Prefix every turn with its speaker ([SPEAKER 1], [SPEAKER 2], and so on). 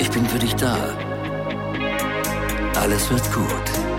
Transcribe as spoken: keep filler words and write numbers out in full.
[SPEAKER 1] Ich bin für dich da. Alles wird gut.